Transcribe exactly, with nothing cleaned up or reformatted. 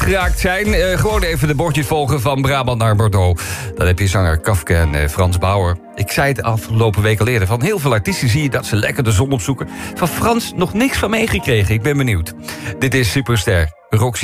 kwijtgeraakt zijn... Uh, gewoon even de bordjes volgen van Brabant naar Bordeaux. Dan heb je zanger Kafka en uh, Frans Bauer. Ik zei het afgelopen week al eerder. Van heel veel artiesten zie je dat ze lekker de zon opzoeken. Van Frans nog niks van meegekregen. Ik ben benieuwd. Dit is Superster. Roxy